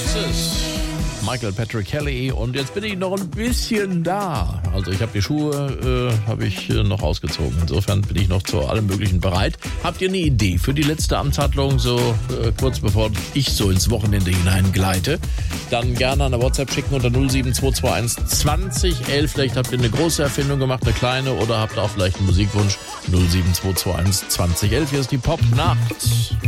Michael Patrick Kelly und jetzt bin ich noch ein bisschen da. Also ich habe die Schuhe noch ausgezogen. Insofern bin ich noch zu allem Möglichen bereit. Habt ihr eine Idee für die letzte Amtshandlung, so kurz bevor ich so ins Wochenende hineingleite? Dann gerne eine WhatsApp schicken unter 07221 2011. Vielleicht habt ihr eine große Erfindung gemacht, eine kleine, oder habt auch vielleicht einen Musikwunsch. 07221 2011. Hier ist die Pop-Nacht.